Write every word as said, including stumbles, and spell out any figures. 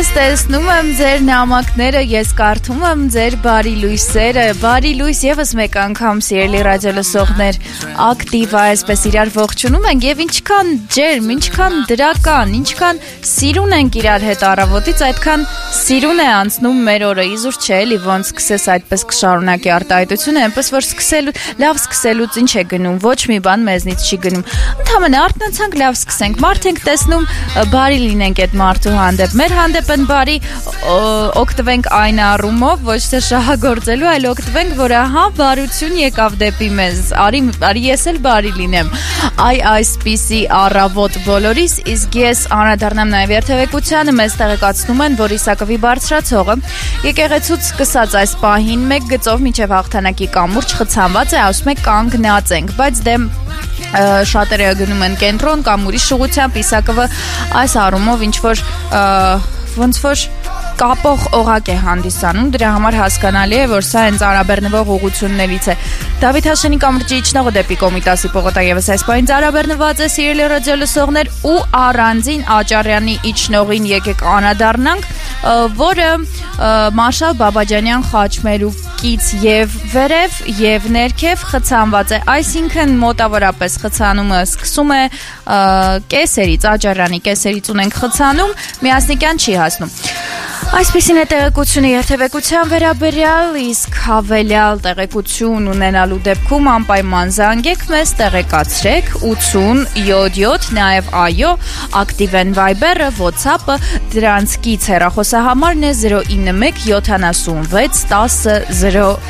Ես տեսնում եմ ձեր նամակները, ես կարդում եմ ձեր բարի լույսերը, բարի լույս եւս մեկ անգամ սիրելի ռադիոլսողներ, ակտիվ այսպես իրար ողջունում ենք եւ ինչքան ջերմ, ինչքան դրական, ինչքան սիրուն ենք իրար հետ առավոտից, այդքան սիրուն է անցնում մեր օրը, իզուր չէ էլի ոնց սկսես այդպես կշարունակի արտահայտությունը, այնպես որ սկսելու, լավ սկսելուց ինչ է գնում, ոչ մի բան մեզնից չի գնում, ընդհանրապես արթնացանք, լավ սկսենք, մարդ ենք տեսնում, բարի լինենք այդ մարդու հանդեպ, մեր հանդեպ են բարի, օգտվենք այն առումով, ոչ թե շահագործելու, այլ օգտվենք, որ ահա բարություն եկավ դեպի մեզ, արի, արի ես էլ բարի լինեմ, այ այսպիսի առավոտ բոլորիս, իսկ ես անդրադառնամ նաև երթևեկությանը, մեզ տեղեկացնում են, որ Իսակովի բարձրացողը եկեղեցուց սկսած այս պահին մեկ գծով մինչև հաղթանակի կամուրջ խցանված է, ասում է կանգնած ենք, բայց դե շատերը գնում են կենտրոն կամ ուրիշ ուղղությամբ, Իսակովը այս առումով ինչ որ ոնց որ կապող օղակ է հանդիսանում, դրա համար հասկանալի է, որ սա հենց արաբեռնվող ուղղություններից է։ Դավիթ Հաշենի կամրջի իջնողը դեպի Կոմիտասի պողոտա եւս այս պահին արաբեռնված է, սիրելի ռադիոլսողներ, ու առանձին Աճարյանի իջնողին եկեք անդրադառնանք, որը Մարշալ Բաբաջանյան խաչմերուկից եւ վերև եւ ներքև խցանված է, այսինքն մոտավորապես խցանումը սկսում է կեսերից, Աճարյանի կեսերից ունենք խցանում, Միասնիկյան չի հասնում։ Այսպիսին է տեղեկությունը երթևեկության վերաբերյալ, իսկ հավելյալ տեղեկություն ունենալու դեպքում անպայման զանգեք մեզ, տեղեկացրեք ութուն յոթ յոթ, նաև այո, ակտիվ են Viber-ը, WhatsApp-ը, դրանցից հեռախոսահամարն է զրո ինը մեկ յոթանասունվեց տասը զրո